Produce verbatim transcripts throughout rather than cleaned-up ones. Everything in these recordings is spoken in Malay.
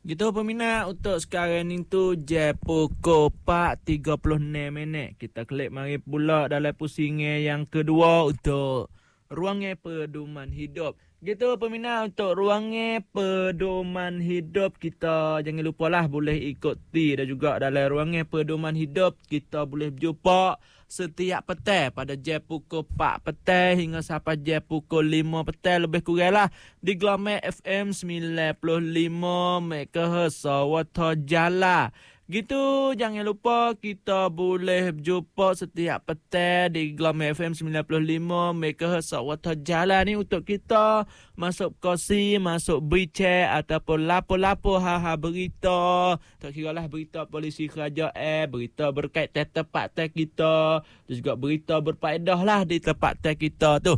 Gitu peminat, untuk sekarang ni tu je pukul empat tiga puluh enam minit. Kita klik mari pula dalam pusingan yang kedua untuk ruangnya pedoman hidup. Gitu peminat, untuk ruangnya pedoman hidup kita jangan lupalah boleh ikuti, dan juga dalam ruangnya pedoman hidup kita boleh berjumpa setiap petang pada jam pukul empat petang hingga sampai jam pukul lima petang lebih kurang lah di Glamour F M sembilan puluh lima megahertz Sawata Jala. Gitu, jangan lupa kita boleh berjumpa setiap petang di Glamour F M sembilan puluh lima megahertz Sawata Jala ni untuk kita masuk kosi, masuk berita ataupun lapo-lapo ha-ha berita. Tak kira lah berita polisi kerajaan, berita berkaitan tempat kita, dan juga berita berfaedah lah di tempat kita tu.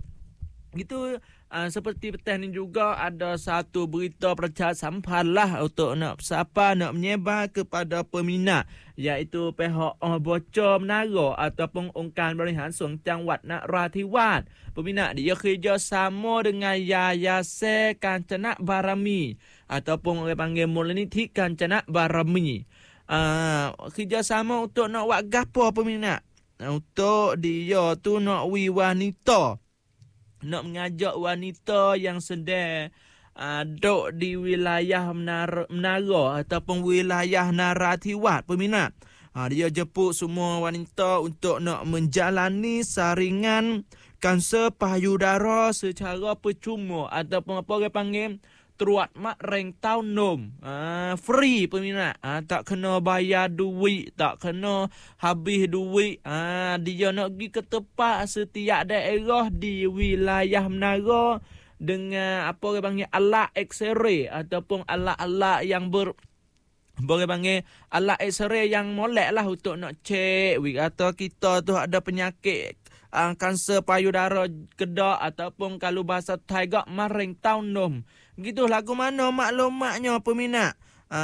Gitu, uh, seperti petang ni juga ada satu berita percaya sampan lah untuk nak siapa nak menyebar kepada peminat, iaitu pihak uh, bocor menara ataupun Ongkan Berhasung Jangwat Narathivat. Peminat dia kerjasama dengan Yayasan Kancana Barami ataupun orang panggil Moleniti Kancana Barami. Uh, kerjasama untuk nak buat gapo peminat? Untuk dia tu nak wi wanita, nak mengajak wanita yang sedang uh, duduk di wilayah menara, menara ataupun wilayah Narathivat peminat. Uh, dia jemput semua wanita untuk nak menjalani saringan kanser payudara secara percuma ataupun apa orang panggil teruat mak reng tahun nom. Uh, free peminat. Uh, tak kena bayar duit, tak kena habis duit. Uh, dia nak pergi ke tempat setiap daerah di wilayah menara dengan apa orang panggil alat X-ray ataupun alat-alat yang ber boleh panggil alat X-ray yang molek lah untuk nak cek we kata kita tu ada penyakit uh, kanser payudara kedak ataupun kalau bahasa Thai gak maring tahun nom. Gitu lagu mana maklumatnya peminat?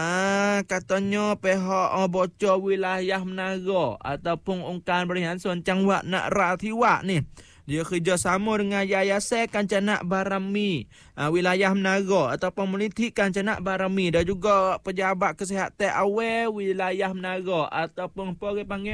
Ah, katanya pihak uh, bocor wilayah menara ataupun Ongkan Berhasung Jangwat Narathivat ni, dia kerjasama dengan Yayasan Kancana Barami uh, wilayah menara ataupun Moleniti Kancana Barami, dan juga pejabat kesihatan awal wilayah menara ataupun apa orang panggil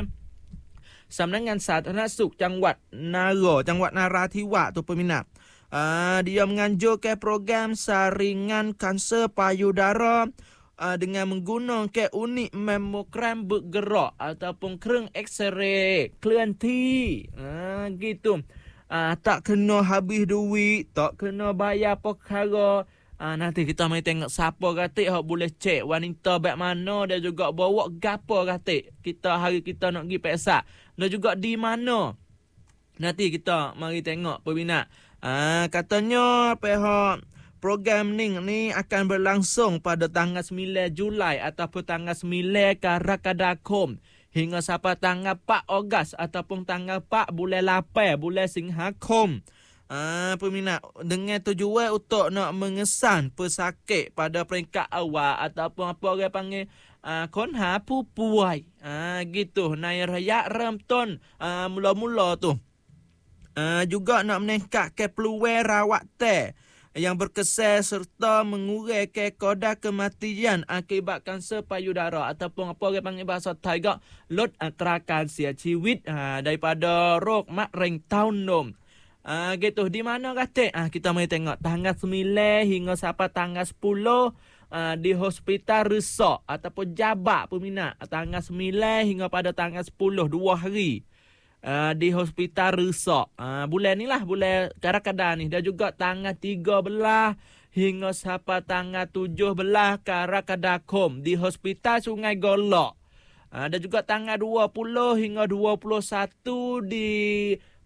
Sambungan Satuan Suku Jangwat Nara, Jangwat Narathivat tu peminat. Uh, dia menganjurkan program saringan kanser payudara uh, dengan menggunakan unit mamogram bergerak ataupun kereng X-ray kelenti. Uh, gitu. Uh, tak kena habis duit, tak kena bayar perkara. Uh, nanti kita mai tengok siapa katik hak boleh cek wanita baik mana, dan juga bawa gapo katik kita hari kita nak pergi peksa, dan juga di mana. Nanti kita mari tengok peminat. Ah, katanya pihak program ni ni akan berlangsung pada tanggal sembilan Julai ataupun tanggal sembilan Karakadakom hingga sampai tanggal empat Ogos ataupun tanggal empat bulan lapan bulan Singhakom. Ah, peminat, dengan tujuan untuk nak mengesan pesakit pada peringkat awal ataupun apa orang panggil ah, konha pupuai. Ah, gitu. Naik raya remton ah, mula-mula tu. Uh, juga nak meningkatkan peluang rawatan yang berkesan serta mengurangkan kadar kematian akibat kanser payudara ataupun apa orang panggil bahasa Thai gak lod antara kanser ciwit uh, daripada rok mak reng tahun nom. Uh, gitu di mana kata? Uh, kita mari tengok tanggal sembilan hingga sampai tanggal sepuluh uh, di Hospital Resort ataupun Jabak peminat. Tanggal sembilan hingga pada tanggal sepuluh, dua hari. Uh, di Hospital Resort. Uh, bulan ni lah, bulan Karakada ni. Dan juga tanggal tiga belas hingga sampai tanggal tujuh belas Karakadakom di Hospital Sungai Golok. Uh, dan juga tanggal dua puluh hingga dua puluh satu di